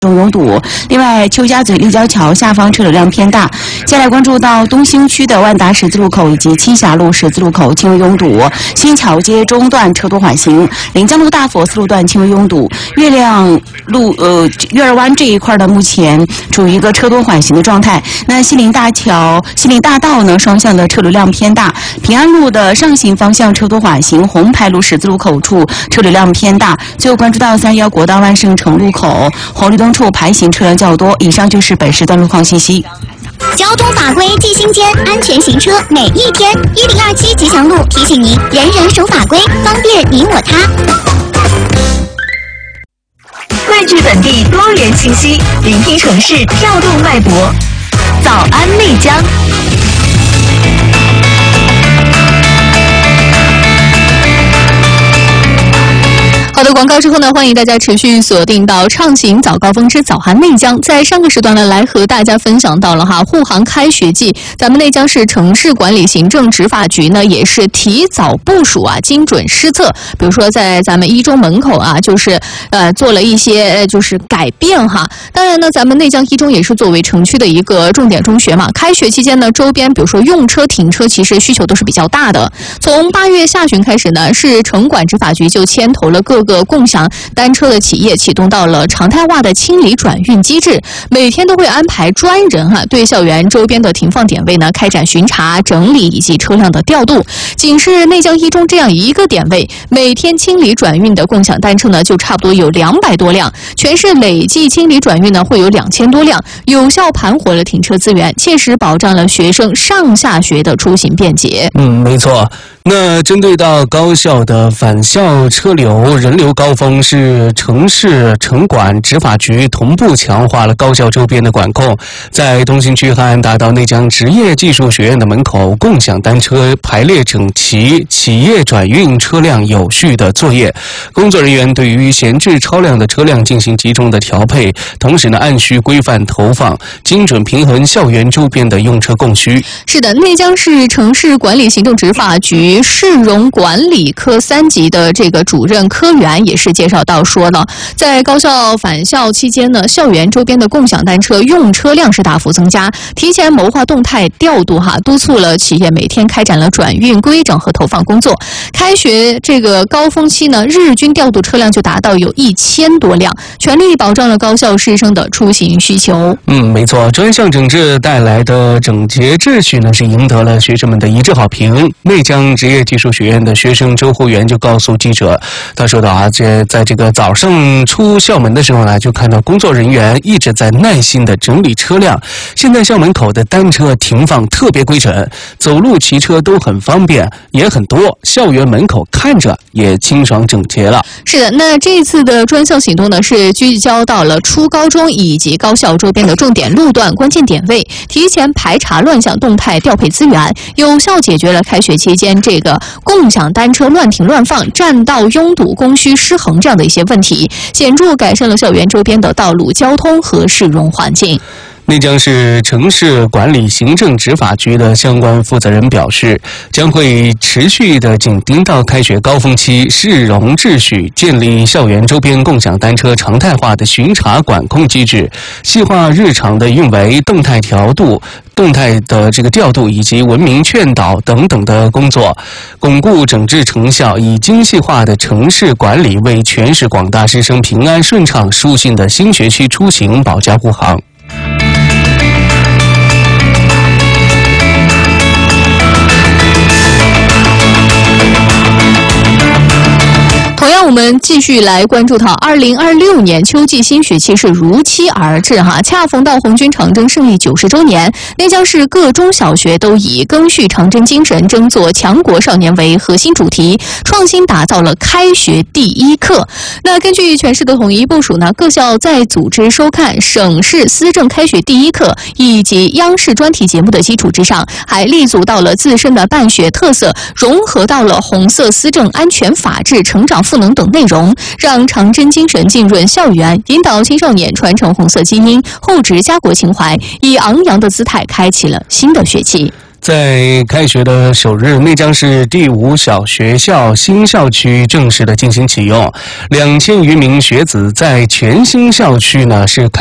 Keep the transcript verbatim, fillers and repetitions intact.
中拥堵。另外，邱家嘴立交桥下方车流量偏大。接下来关注到东兴区的万达十字路口以及七霞路十字路口轻微拥堵，新桥街中段车多缓行，临江路大佛寺路段轻微拥堵，月亮路呃月儿湾这一块呢，目前处于一个车多缓行的状态。那西林大桥、西林大道呢，双向的车流量偏大，平安路的上行方向车多缓行，红牌路十字路口处车流量偏大。最后关注到三幺国道万盛城路口红绿灯处排行车辆较多。以上就是本时段路况信息。 交通法规记心间，安全行车每一天。一零二七吉祥路提醒您：人人守法规，方便你我他。 汇聚本地多元信息，聆听城市跳动脉搏。早安内江。 好的，广告之后呢，欢迎大家持续锁定到畅行早高峰之早安内江。在上个时段呢，来和大家分享到了哈护航开学季，咱们内江市城市管理行政执法局呢也是提早部署啊，精准施策。比如说在咱们一中门口啊，就是呃做了一些就是改变哈。当然呢，咱们内江一中也是作为城区的一个重点中学嘛，开学期间呢，周边比如说用车停车，其实需求都是比较大的。从八月下旬开始呢，市城管执法局就牵头了各个共享单车的企业，启动到了常态化的清理转运机制，每天都会安排专人哈、啊、对校园周边的停放点位呢开展巡查、整理以及车辆的调度。仅是内江一中这样一个点位，每天清理转运的共享单车呢就差不多有两百多辆，全市累计清理转运呢会有两千多辆，有效盘活了停车资源，切实保障了学生上下学的出行便捷。 嗯，没错。那针对到高校的返校车流人流高峰，是城市城管执法局同步强化了高校周边的管控。在东兴区汉安大道内江职业技术学院的门口，共享单车排列整齐，企业转运车辆有序的作业。工作人员对于闲置超量的车辆进行集中的调配，同时呢按需规范投放，精准平衡校园周边的用车供需。 是的，内江市城市管理行政执法局市容管理科三级的这个主任科员也是介绍到说呢，在高校返校期间呢，校园周边的共享单车用车量是大幅增加，提前谋划动态调度哈，督促了企业每天开展了转运规整和投放工作。开学这个高峰期呢，日均调度车辆就达到有一千多辆，全力保障了高校师生的出行需求。 嗯，没错，专项整治带来的整洁秩序呢，是赢得了学生们的一致好评。内江职业技术学院的学生周护元就告诉记者，他说到啊，这在这个早上出校门的时候呢，就看到工作人员一直在耐心的整理车辆。现在校门口的单车停放特别规整，走路骑车都很方便，也很多。校园门口看着也清爽整洁了。 是的，那这次的专项行动呢，是聚焦到了初高中以及高校周边的重点路段、关键点位，提前排查乱象，动态调配资源，有效解决了开学期间这个共享单车乱停乱放、占道拥堵、供需失衡这样的一些问题，显著改善了校园周边的道路交通和市容环境。 内江市城市管理行政执法局的相关负责人表示，将会持续的紧盯到开学高峰期市容秩序，建立校园周边共享单车常态化的巡查管控机制，细化日常的运维、动态调度、动态的这个调度以及文明劝导等等的工作，巩固整治成效，以精细化的城市管理为全市广大师生平安顺畅舒心的新学期出行保驾护航。 同样，我们继续来关注到二零二六年秋季新学期是如期而至哈，恰逢到红军长征胜利九十周年，内江市各中小学都以赓续长征精神，争做强国少年为核心主题，创新打造了开学第一课。那根据全市的统一部署呢，各校在组织收看省市思政开学第一课以及央视专题节目的基础之上，还立足到了自身的办学特色，融合到了红色思政、安全、法治、成长赋能等内容，让长征精神浸润校园，引导青少年传承红色基因，厚植家国情怀，以昂扬的姿态开启了新的学期。 在开学的首日，内江市第五小学校新校区正式的进行启用，两千余名学子在全新校区呢是